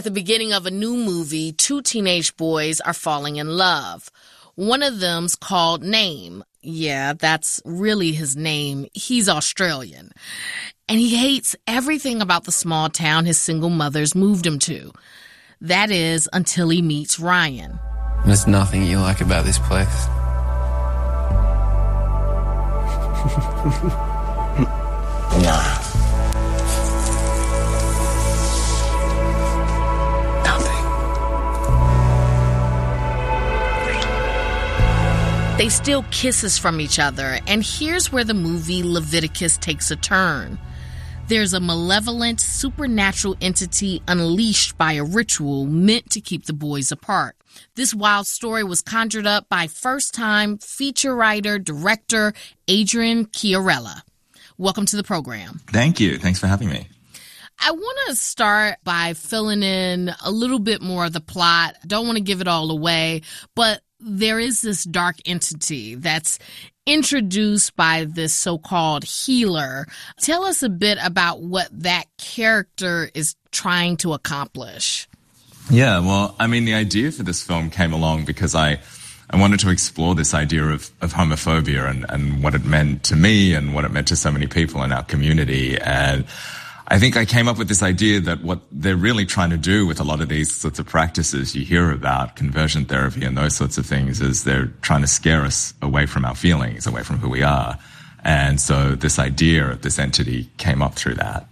At the beginning of a new movie, two teenage boys are falling in love. One of them's called Name. Yeah, that's really his name. He's Australian. And he hates everything about the small town his single mother's moved him to. That is, until he meets Ryan. There's nothing you like about this place. Nah. They steal kisses from each other, and here's where the movie Leviticus takes a turn. There's a malevolent, supernatural entity unleashed by a ritual meant to keep the boys apart. This wild story was conjured up by first-time feature writer, director Adrian Chiarella. Welcome to the program. Thank you. Thanks for having me. I want to start by filling in a little bit more of the plot. Don't want to give it all away, but there is this dark entity that's introduced by this so-called healer. Tell us a bit about what that character is trying to accomplish. Yeah, well, I mean, the idea for this film came along because I wanted to explore this idea of homophobia and what it meant to me and what it meant to so many people in our community. And I think I came up with this idea that what they're really trying to do with a lot of these sorts of practices you hear about, conversion therapy and those sorts of things, is they're trying to scare us away from our feelings, away from who we are. And so this idea of this entity came up through that.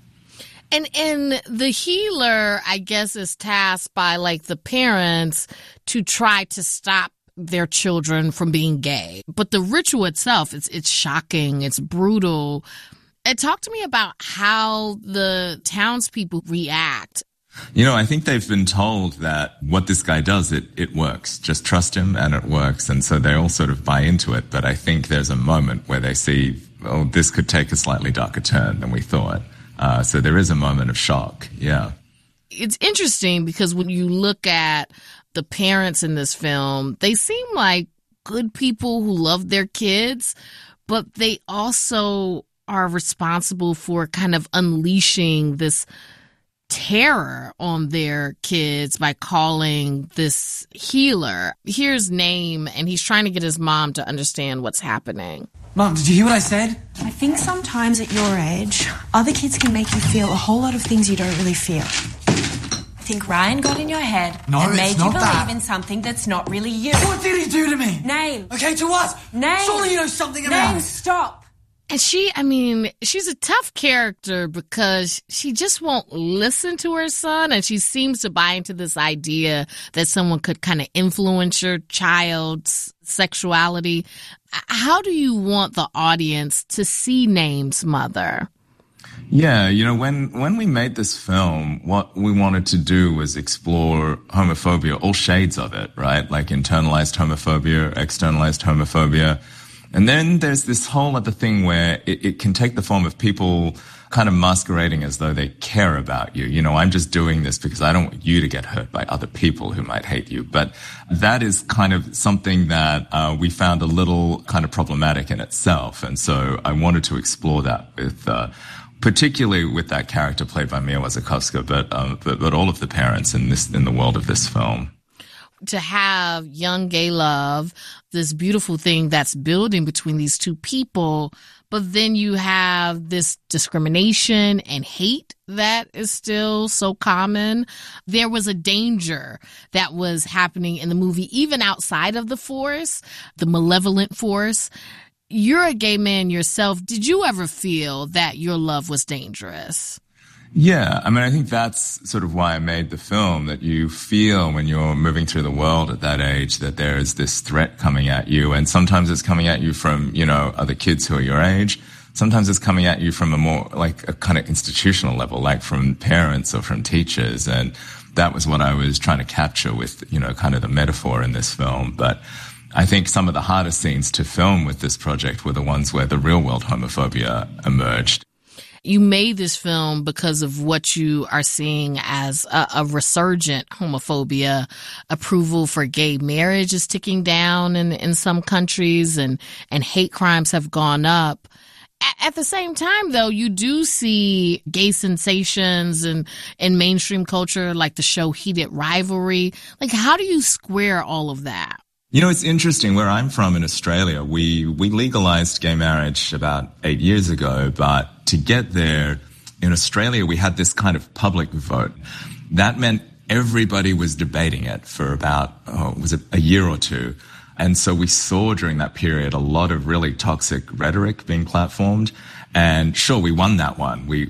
And the healer, I guess, is tasked by, like, the parents to try to stop their children from being gay. But the ritual itself, it's shocking, it's brutal. And talk to me about how the townspeople react. You know, I think they've been told that what this guy does, it works. Just trust him and it works. And so they all sort of buy into it. But I think there's a moment where they see, oh, this could take a slightly darker turn than we thought. So there is a moment of shock. Yeah. It's interesting because when you look at the parents in this film, they seem like good people who love their kids, but they also are responsible for kind of unleashing this terror on their kids by calling this healer. Here's Name, and he's trying to get his mom to understand what's happening. Mom, did you hear what I said? I think sometimes at your age, other kids can make you feel a whole lot of things you don't really feel. I think Ryan got in your head and made you believe in something that's not really you. What did he do to me? Name. Okay, to what? Name. Surely you know something about Name, it. stop. And she's a tough character because she just won't listen to her son, and she seems to buy into this idea that someone could kind of influence your child's sexuality. How do you want the audience to see Name's mother? Yeah, you know, when we made this film, what we wanted to do was explore homophobia, all shades of it, right? Like internalized homophobia, externalized homophobia. And then there's this whole other thing where it can take the form of people kind of masquerading as though they care about you. You know, I'm just doing this because I don't want you to get hurt by other people who might hate you. But that is kind of something that we found a little kind of problematic in itself. And so I wanted to explore that with particularly with that character played by Mia Wasikowska, but all of the parents in the world of this film. To have young gay love, this beautiful thing that's building between these two people, but then you have this discrimination and hate that is still so common. There was a danger that was happening in the movie, even outside of the force, the malevolent force. You're a gay man yourself. Did you ever feel that your love was dangerous? Yeah, I mean, I think that's sort of why I made the film, that you feel when you're moving through the world at that age that there is this threat coming at you. And sometimes it's coming at you from, you know, other kids who are your age. Sometimes it's coming at you from a more, like, a kind of institutional level, like from parents or from teachers. And that was what I was trying to capture with, you know, kind of the metaphor in this film. But I think some of the hardest scenes to film with this project were the ones where the real world homophobia emerged. You made this film because of what you are seeing as a resurgent homophobia. Approval for gay marriage is ticking down in some countries, and hate crimes have gone up. At the same time, though, you do see gay sensations in mainstream culture, like the show Heated Rivalry. Like, how do you square all of that? You know, it's interesting. Where I'm from in Australia, we legalized gay marriage about 8 years ago, but to get there, in Australia, we had this kind of public vote. That meant everybody was debating it for about, was it a year or two? And so we saw during that period a lot of really toxic rhetoric being platformed. And sure, we won that one. We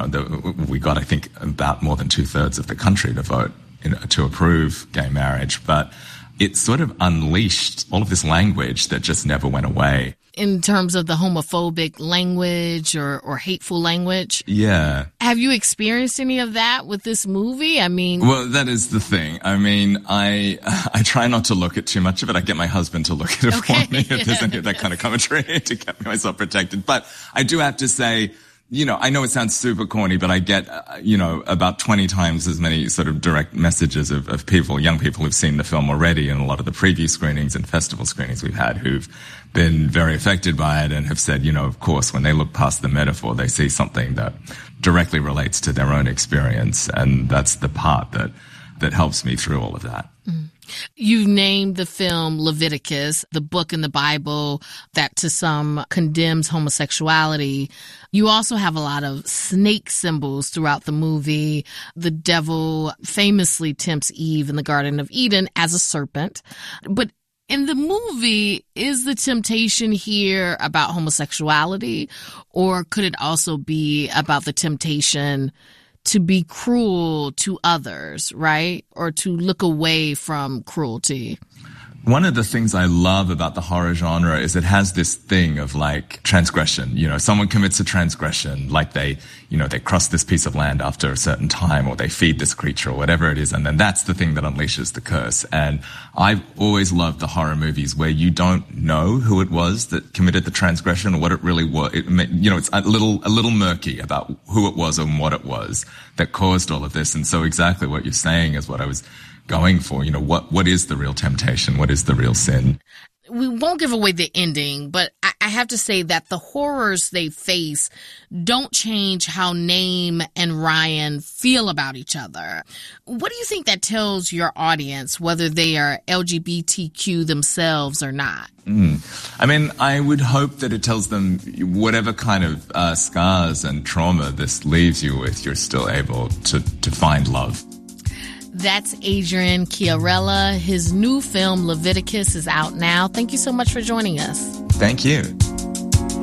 got, I think, about more than 2/3 of the country to vote to approve gay marriage. But it sort of unleashed all of this language that just never went away. In terms of the homophobic language or hateful language? Yeah. Have you experienced any of that with this movie? I mean... Well, that is the thing. I mean, I try not to look at too much of it. I get my husband to look at it for me if there's any of that kind of commentary to keep myself protected. But I do have to say, you know, I know it sounds super corny, but I get, about 20 times as many sort of direct messages of people, young people who've seen the film already, and a lot of the preview screenings and festival screenings we've had who've been very affected by it and have said, of course, when they look past the metaphor, they see something that directly relates to their own experience. And that's the part that helps me through all of that. Mm. You've named the film Leviticus, the book in the Bible that to some condemns homosexuality. You also have a lot of snake symbols throughout the movie. The devil famously tempts Eve in the Garden of Eden as a serpent. But in the movie, is the temptation here about homosexuality, or could it also be about the temptation to be cruel to others, right? Or to look away from cruelty? One of the things I love about the horror genre is it has this thing of like transgression. Someone commits a transgression, like they cross this piece of land after a certain time, or they feed this creature or whatever it is. And then that's the thing that unleashes the curse. And I've always loved the horror movies where you don't know who it was that committed the transgression or what it really was. It's a little murky about who it was and what it was that caused all of this. And so exactly what you're saying is what I was going for. What is the real temptation? What is the real sin? We won't give away the ending, but I have to say that the horrors they face don't change how Naeem and Ryan feel about each other. What do you think that tells your audience, whether they are LGBTQ themselves or not? I mean, I would hope that it tells them whatever kind of scars and trauma this leaves you with, you're still able to find love. That's Adrian Chiarella. His new film, Leviticus, is out now. Thank you so much for joining us. Thank you.